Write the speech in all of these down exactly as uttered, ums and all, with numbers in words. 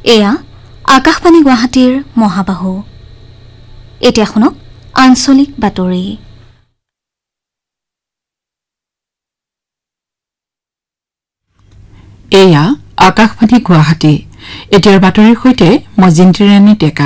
এয়া আকাশবাণী গুৱাহাটীৰ মহাবাহু এতিয়া শুনক আঞ্চলিক বাতৰি এয়া আকাশবাণী গুৱাহাটী এতিয়াৰ বাতৰিৰ সৈতে মই জিন্তিৰাণী টেকা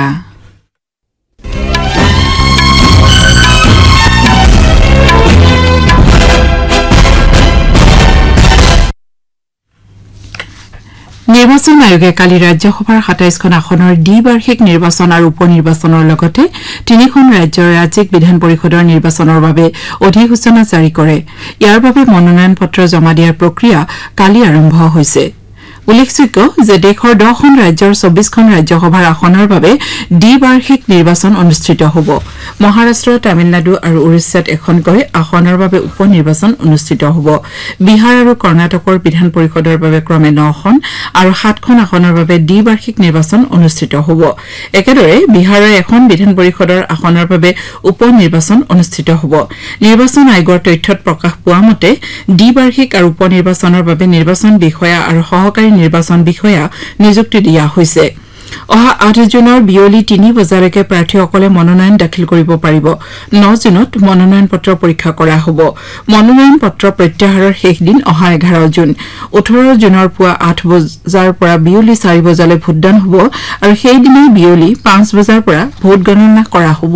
নিৰ্বাচন আয়োগে কালি ৰাজ্যসভাৰ সাতাইশখন আসনৰ দ্বিবাৰ্ষিক নিৰ্বাচন আৰু উপ নিৰ্বাচনৰ লগতে তিনিখন ৰাজ্যৰ ৰাজ্যিক বিধান পৰিষদৰ নিৰ্বাচনৰ বাবে অধিসূচনা জাৰি কৰে ইয়াৰ বাবে মনোনয়ন পত্ৰ জমা দিয়াৰ প্ৰক্ৰিয়া কালি আৰম্ভ হৈছে উল্লেখযোগ্য যে দেশৰ দহখন ৰাজ্যৰ চৌবিশখন ৰাজ্যসভাৰ আসনৰ বাবে দ্বিবাৰ্ষিক নিৰ্বাচন অনুষ্ঠিত হ'ব মহাৰাষ্ট্ৰ তামিলনাডু আৰু ওড়িশাত এখনকৈ আসনৰ বাবে উপ নিৰ্বাচন অনুষ্ঠিত হ'ব বিহাৰ আৰু কৰ্ণাটকৰ বিধান পৰিষদৰ বাবে ক্ৰমে নখন আৰু সাতখন আসনৰ বাবে দ্বিবাৰ্ষিক নিৰ্বাচন অনুষ্ঠিত হ'ব একেদৰে বিহাৰৰ এখন বিধান পৰিষদৰ আসনৰ বাবে উপ নিৰ্বাচন অনুষ্ঠিত হ'ব নিৰ্বাচন আয়োগৰ তথ্যত প্ৰকাশ পোৱা মতে দ্বিবাৰ্ষিক আৰু উপ নিৰ্বাচনৰ বাবে নিৰ্বাচন বিষয়া আৰু সহকাৰী নিৰ্বাচন বিষয়া নিযুক্তি দিয়া হৈছে অহা আঠ জুনৰ বিয়লি তিনি বজালৈকে প্ৰাৰ্থীসকলে মনোনয়ন দাখিল কৰিব পাৰিব ন জুনত মনোনয়ন পত্ৰ পৰীক্ষা কৰা হ'ব মনোনয়ন পত্ৰ প্ৰত্যাহাৰৰ শেষ দিন অহা এঘাৰ জুন ওঠৰ জুনৰ পুৱা আঠ বজাৰ পৰা বিয়লি চাৰি বজালৈ ভোটদান হ'ব আৰু সেই দিনাই বিয়লি পাঁচ বজাৰ পৰা ভোট গণনা কৰা হ'ব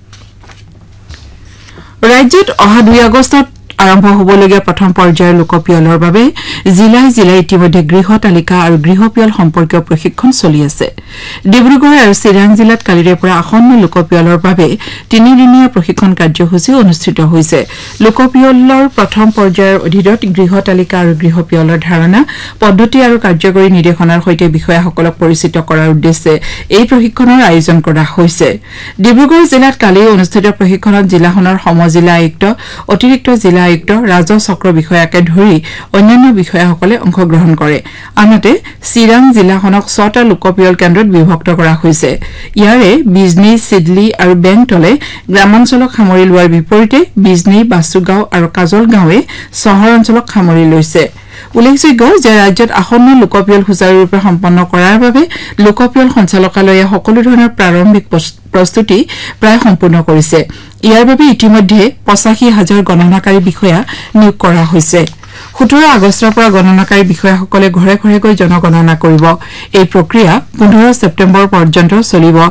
ৰাজ্যত অহা দুই আগষ্টত আৰম্ভ হ'বলগীয়া প্ৰথম পৰ্যায়ৰ লোকপিয়লৰ বাবে জিলাই জিলাই ইতিমধ্যে গৃহ তালিকা আৰু গৃহপিয়ল সম্পৰ্কীয় প্ৰশিক্ষণ চলি আছে ডিব্ৰুগড় আৰু চিৰাং জিলাত কালিৰে পৰা আসন্ন লোকপিয়লৰ বাবে তিনিদিনীয়া প্ৰশিক্ষণ কাৰ্যসূচী অনুষ্ঠিত হৈছে লোকপিয়লৰ প্ৰথম পৰ্যায়ৰ অধীনত গৃহ তালিকা আৰু গৃহপিয়লৰ ধাৰণা পদ্ধতি আৰু কাৰ্যকৰী নিৰ্দেশনাৰ সৈতে বিষয়াসকলক পৰিচিত কৰাৰ উদ্দেশ্যে এই প্ৰশিক্ষণৰ আয়োজন কৰা হৈছে ডিব্ৰুগড় জিলাত কালি অনুষ্ঠিত প্ৰশিক্ষণত জিলাখনৰ সমজিলা আয়ুক্ত অতিৰিক্ত জিলা আয়ুক্ত ৰাজহ চক্ৰ বিষয়াকে ধৰি অন্যান্য বিষয়াসকলে অংশগ্ৰহণ কৰে আনহাতে চিৰাং জিলাখনক ছটা লোকপিয়ল কেন্দ্ৰত বিভক্ত কৰা হৈছে ইয়াৰে বিজনী চিডলি আৰু বেংটলে গ্ৰামাঞ্চলক সামৰি লোৱাৰ বিপৰীতে বিজনী বাসুগাঁও আৰু কাজলগাঁৱে চহৰ অঞ্চলক সামৰি লৈছে উল্লেখযোগ্য যে ৰাজ্যত আসন্ন লোকপিয়ল সুচাৰুৰূপে সম্পন্ন কৰাৰ বাবে লোকপিয়ল সঞ্চালকালয়ে সকলো ধৰণৰ প্ৰাৰম্ভিক প্ৰস্তুতি প্ৰায় সম্পূৰ্ণ কৰিছে ইয়াৰ বাবে ইতিমধ্যে পঁচাশী হাজাৰ গণনাকাৰী বিষয়া নিয়োগ কৰা হৈছে সোতৰ আগষ্টৰ পৰা গণনাকাৰী বিষয়াসকলে ঘৰে ঘৰে গৈ জনগণনা কৰিব এই প্ৰক্ৰিয়া পোন্ধৰ ছেপ্টেম্বৰ পৰ্যন্ত চলিব